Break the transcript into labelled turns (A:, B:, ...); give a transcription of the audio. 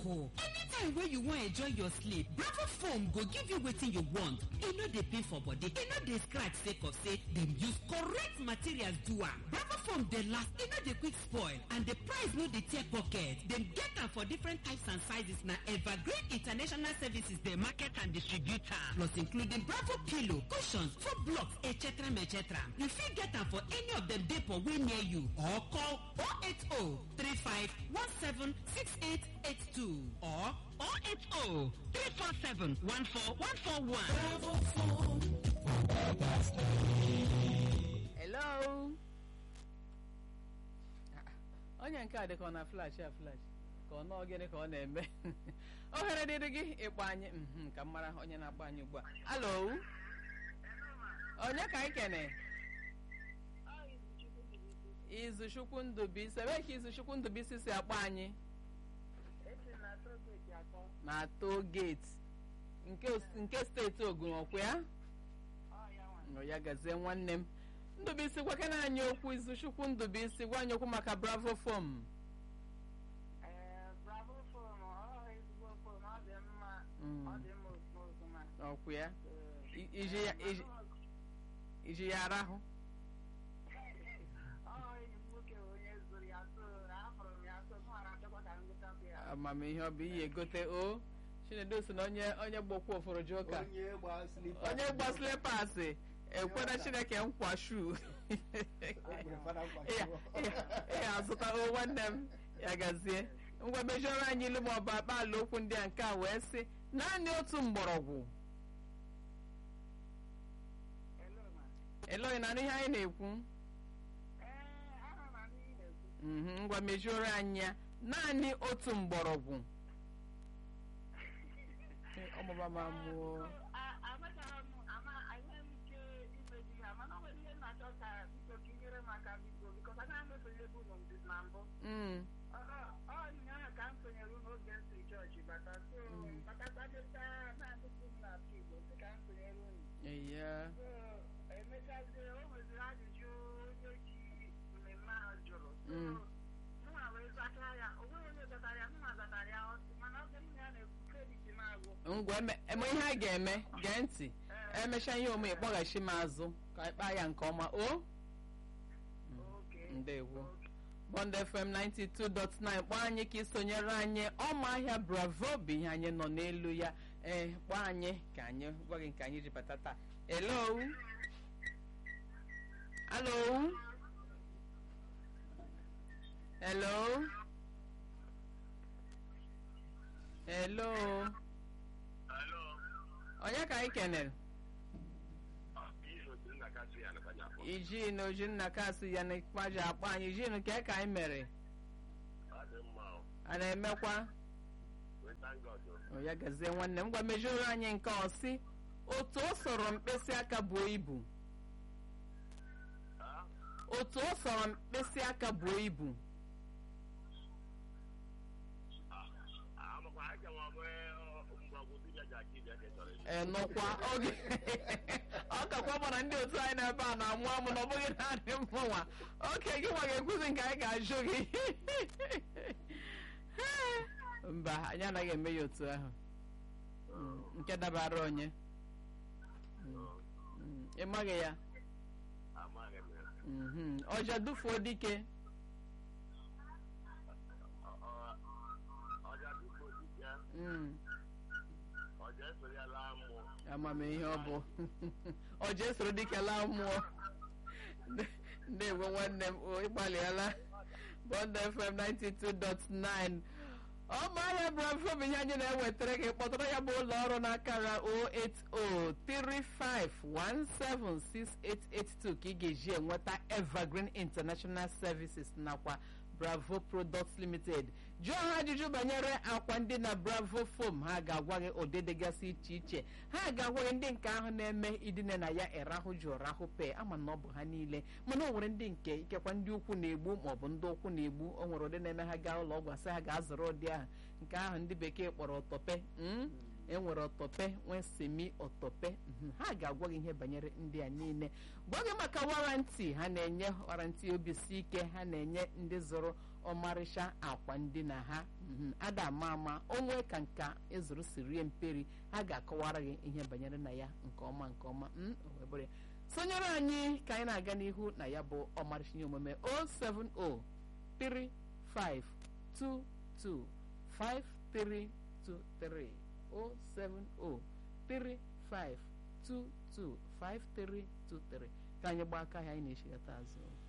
A: cool. Anytime wey you wan enjoy your sleep, Bravo Foam go give you wetin you want. E no dey pain for body, e no dey scratch sake of say dem use correct materials do am. Bravo Foam dey last, e no dey quick spoil, and the price no dey tear pocket. Dem get am for different types and sizes. Na Evergreen International Services dey market and distribute am. Plus including Bravo pillow, cushions, food blocks, etc. etc. You fit get am for any of dem depot wey near you or call 080 3517 6882 or 080 347 14141. Bravo Foam.
B: Hello. Onye nke a dị ka ọ na flash ka ọ nọ gịnị ka ọ na-eme. Ohere dịrị gị ịkpọ anyị ka m mara onye na-akpọ anyị ugbu a. Hello. Onye ka anyị kene? Izuchukwu Ndụbụisi. Ebe ka Izuchukwu Ndụbụisi si akpọ anyị? Na toll gate nke steeti Ogun ọkwa ya? Ya gazie nwanne m. Ndụbụisi gwakena anyị okwu. Izuchukwu Ndụbụisi gwa anyị okwu maka Bravo Foam.
C: Bravo Foam ezigbo foam, ọ dị mma, ọ dị mma
B: ọkwa ya? Iji ya arahụ? Amamihe ọ bụ ihe egote o Chinedu si na onye gbokwu oforo ji ụka onye gba slippers ekwena Chineke nkwa shu ya azụta o nwanne m ya gazie ngwa mejọrọ anyị ilu ma ọ bụ akpa ala okwu ndị a nke a wee sị naanị otu mgbọrọgwụ. Eloyi na ihe anyị na-ekwu ngwa mejọrọ anyị ya naanị otu mgbọrọgwụ. Ọmụma ma mụọ ngwa eme ihe a ga-eme gee ntị emechaa ihe ome ịkpọghachi m azụ ka anyị kpaa ya nke ọma o ndewo Bond FM 92.9 kpọọ anyị ka isonyere anyị ọma ahịa Bravo bụ ihe anyị nọ n'elu ya kpọọ anyị ka anyị gwa gị nke anyị ji bata taa. Hello. Hello. Hello. Hello. Onye ka anyị kenere? Ijin Ojinna kasị ya na ikpaji akpọ anyị. Ijin ka anyị mere? A na-emekwa? Ya gazie nwanne m gwa mejọrọ anyị nke ọsị otu o sọrọ mkpịsị aka buo ibu. Otu o sọrọ mkpịsị aka buo ibu. Nọkwa oge ọ kakwa mana ndị otu anyị na-ebe a na-amụ amụ na ọ bụghị naanị mụnwa. Oke gị nwa ga-ekwuzi nke anyị ga-ajụ gị. Mba, anyị anaghị eme ya otu ahụ nke dabara onye ị maghị ya. Ọja dufuo dike. Amamihe ọ bụ ọja esoro dike laa mmụọ. Ndewo nwanne m ịgbalịala. Bond FM 92.9 ọmahịa Bravo bụ ihe anyị na-ewetara gị. Kpọtara ya bụ ụlọ ọrụ n'akara 08035176882 ka ị ga-eji enweta Evergreen International Services nakwa Bravo Products Limited. Jụọ ha ajụjụ banyere akwa ndị na Bravo Foam, ha ga-agwa gị ụdị dịgasị iche iche. Ha ga-agwa gị ndị nke ahụ na-eme idine na ya ịrahụ ji ụrahụ pe ama na ọ bụ ha niile, mana o nwere ndị nke ikekwa ndị ukwu na-egbu maọbụ ndị ụkwụ na-egbu. O nwere ụdị na-eme ha gaa ụlọ ọgwụ asị ha ga-azụrụ ụdị ahụ nke ahụ ndị bekee kpọrọ ọtọpe. enwere ọtọpe nwee semi ọtọpe. Ha ga-agwa gị ihe banyere ndị a niile. Gwa gị maka warranty ha na-enye warranty obisi ike ha na-enye ndị zụrụ ọmarịcha akwa ndina ha ada ama ama onwe ka nka ịzụrụ si rie mperi ha ga-akọwara gị ihe banyere na ya nke ọma owebere sonyere anyị ka anyị na-aga n'ihu na ya bụ ọmarịcha ihe omume 07035225323 07035225323 ka anyị gbaa aka ya anyị na-echigata azụ